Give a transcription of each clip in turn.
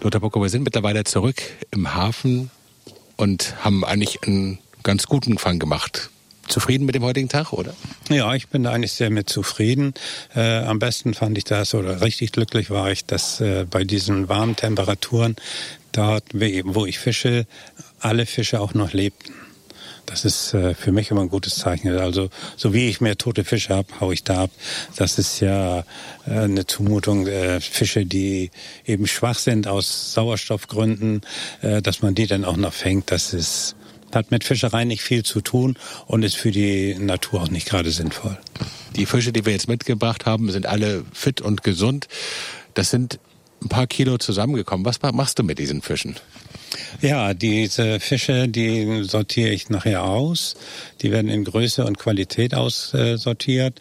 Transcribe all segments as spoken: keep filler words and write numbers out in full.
Lothar Bucko, wir sind mittlerweile zurück im Hafen und haben eigentlich einen ganz guten Fang gemacht. Zufrieden mit dem heutigen Tag, oder? Ja, ich bin da eigentlich sehr mit zufrieden. Äh, am besten fand ich das, oder richtig glücklich war ich, dass äh, bei diesen warmen Temperaturen, dort, wo ich fische, alle Fische auch noch lebten. Das ist äh, für mich immer ein gutes Zeichen. Also so wie ich mehr tote Fische habe, hau ich da ab. Das ist ja äh, eine Zumutung. Äh, Fische, die eben schwach sind aus Sauerstoffgründen, äh, dass man die dann auch noch fängt, das ist, hat mit Fischerei nicht viel zu tun und ist für die Natur auch nicht gerade sinnvoll. Die Fische, die wir jetzt mitgebracht haben, sind alle fit und gesund. Das sind ein paar Kilo zusammengekommen. Was machst du mit diesen Fischen? Ja, diese Fische, die sortiere ich nachher aus. Die werden in Größe und Qualität aussortiert.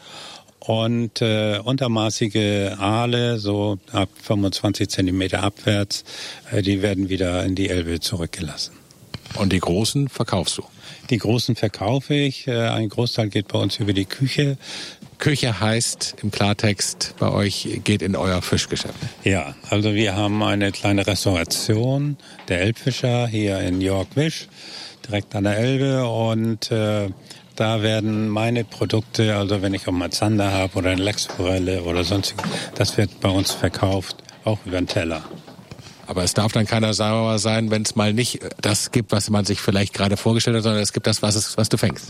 Und äh, untermaßige Aale, so ab fünfundzwanzig Zentimeter abwärts, äh, die werden wieder in die Elbe zurückgelassen. Und die großen verkaufst du? Die großen verkaufe ich. Äh, ein Großteil geht bei uns über die Küche. Küche heißt im Klartext bei euch, geht in euer Fischgeschäft. Ja, also wir haben eine kleine Restauration der Elbfischer hier in York-Wisch, direkt an der Elbe. Und äh, da werden meine Produkte, also wenn ich auch mal Zander habe oder eine Lachsforelle oder sonstiges, das wird bei uns verkauft, auch über den Teller. Aber es darf dann keiner sauer sein, wenn es mal nicht das gibt, was man sich vielleicht gerade vorgestellt hat, sondern es gibt das, was, es, was du fängst.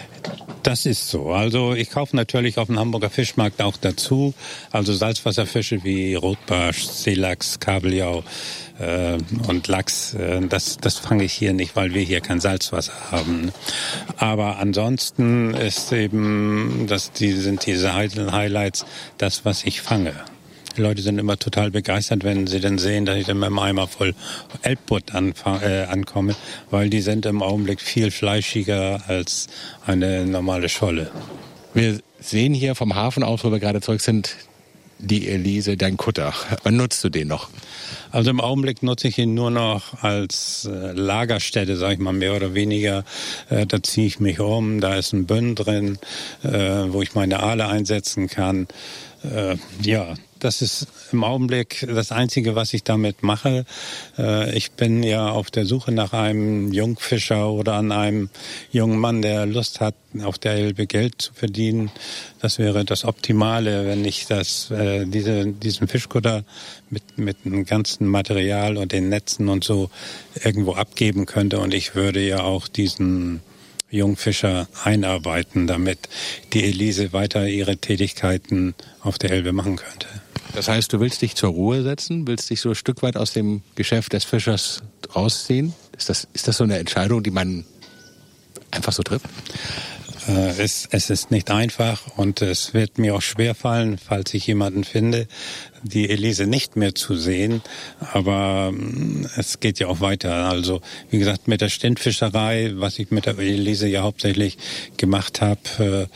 Das ist so. Also ich kaufe natürlich auf dem Hamburger Fischmarkt auch dazu. Also Salzwasserfische wie Rotbarsch, Seelachs, Kabeljau äh, und Lachs. Äh, das, das fange ich hier nicht, weil wir hier kein Salzwasser haben. Aber ansonsten ist eben, das, die sind diese Highlights, das, was ich fange. Die Leute sind immer total begeistert, wenn sie dann sehen, dass ich dann mit einem Eimer voll Elbbutt äh, ankomme, weil die sind im Augenblick viel fleischiger als eine normale Scholle. Wir sehen hier vom Hafen aus, wo wir gerade zurück sind, die Elise, dein Kutter. Wann nutzt du den noch? Also im Augenblick nutze ich ihn nur noch als äh, Lagerstätte, sag ich mal, mehr oder weniger. Äh, da ziehe ich mich um, da ist ein Bünn drin, äh, wo ich meine Aale einsetzen kann. Äh, ja, das ist im Augenblick das Einzige, was ich damit mache. Äh, ich bin ja auf der Suche nach einem Jungfischer oder an einem jungen Mann, der Lust hat, auf der Elbe Geld zu verdienen. Das wäre das Optimale, wenn ich das, äh, diese, diesen Fischkutter mit, mit dem ganzen Material und den Netzen und so irgendwo abgeben könnte. Und ich würde ja auch diesen Jungfischer einarbeiten, damit die Elise weiter ihre Tätigkeiten auf der Elbe machen könnte. Das heißt, du willst dich zur Ruhe setzen, willst dich so ein Stück weit aus dem Geschäft des Fischers rausziehen? Ist das, ist das so eine Entscheidung, die man einfach so trifft? Äh, es, es ist nicht einfach und es wird mir auch schwerfallen, falls ich jemanden finde, die Elise nicht mehr zu sehen. Aber äh, es geht ja auch weiter. Also wie gesagt, mit der Stintfischerei, was ich mit der Elise ja hauptsächlich gemacht habe, äh,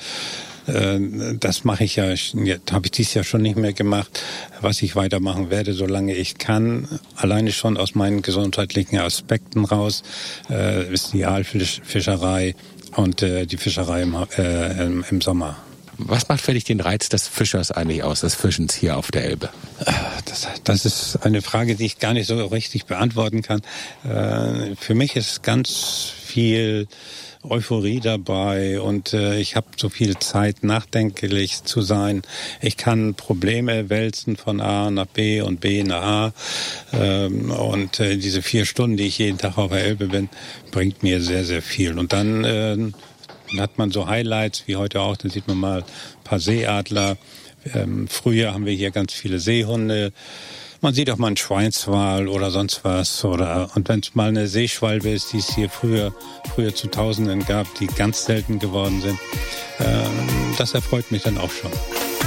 das mache ich ja, habe ich dies Jahr schon nicht mehr gemacht, was ich weitermachen werde, solange ich kann. Alleine schon aus meinen gesundheitlichen Aspekten raus äh, ist die Aalfischerei und äh, die Fischerei im, äh, im, im Sommer. Was macht für dich den Reiz des Fischers eigentlich aus, des Fischens hier auf der Elbe? Das, das ist eine Frage, die ich gar nicht so richtig beantworten kann. Äh, für mich ist ganz viel Euphorie dabei und äh, ich habe so viel Zeit, nachdenklich zu sein. Ich kann Probleme wälzen von A nach B und B nach A ähm, und äh, diese vier Stunden, die ich jeden Tag auf der Elbe bin, bringt mir sehr, sehr viel. Und dann äh, hat man so Highlights, wie heute auch, dann sieht man mal ein paar Seeadler. Ähm, früher haben wir hier ganz viele Seehunde. Man sieht auch mal einen Schweinswal oder sonst was. Oder, und wenn es mal eine Seeschwalbe ist, die es hier früher, früher zu Tausenden gab, die ganz selten geworden sind, ähm, das erfreut mich dann auch schon.